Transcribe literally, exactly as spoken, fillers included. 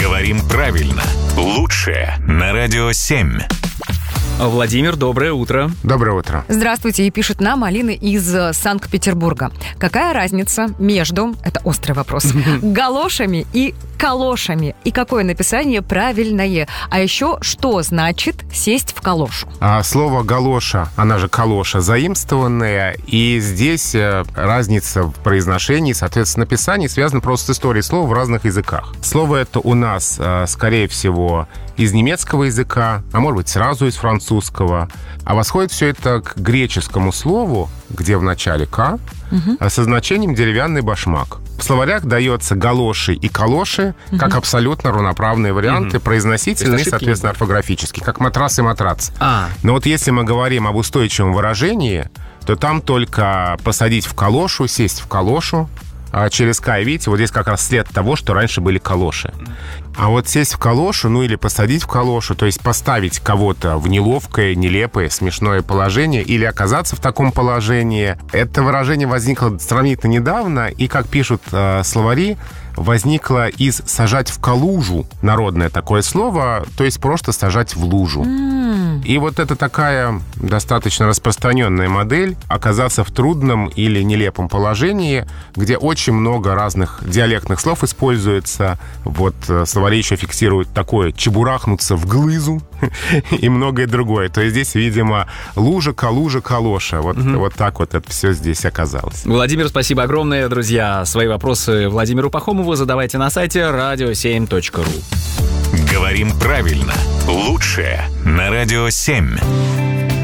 Говорим правильно. Лучшее на Радио семь. Владимир, доброе утро. Доброе утро. Здравствуйте, и пишет нам Алина из Санкт-Петербурга. Какая разница между, это острый вопрос, галошами и калошами? И какое написание правильное? А еще, что значит сесть в калошу? А, слово «галоша», она же «калоша», заимствованное, и здесь э, разница в произношении, соответственно, написании связана просто с историей слова в разных языках. Слово это у нас, э, скорее всего, из немецкого языка, а может быть, сразу из французского. А восходит все это к греческому слову, где в начале «к», угу. со значением «деревянный башмак». В словарях дается галоши и калоши угу. как абсолютно равноправные варианты, угу. произносительные, соответственно, орфографические, как матрас и матрац. А. Но вот если мы говорим об устойчивом выражении, то там только посадить в калошу, сесть в калошу, а через «к», видите, вот здесь как раз след того, что раньше были калоши. А вот сесть в калошу, ну или посадить в калошу, то есть поставить кого-то в неловкое, нелепое, смешное положение или оказаться в таком положении, это выражение возникло сравнительно недавно, и, как пишут э, словари, возникло из «сажать в калужу», народное такое слово, то есть просто сажать в лужу. Mm. И вот это такая достаточно распространенная модель оказаться в трудном или нелепом положении, где очень много разных диалектных слов используется. Вот словари еще фиксируют такое «чебурахнуться в глызу» и многое другое. То есть здесь, видимо, лужа, калужа, калоша. Вот, mm-hmm. вот так вот это все здесь оказалось. Владимир, спасибо огромное, друзья. Свои вопросы Владимиру Пахомову задавайте на сайте радио семь точка ру. Говорим правильно. Лучшее на Радио семь.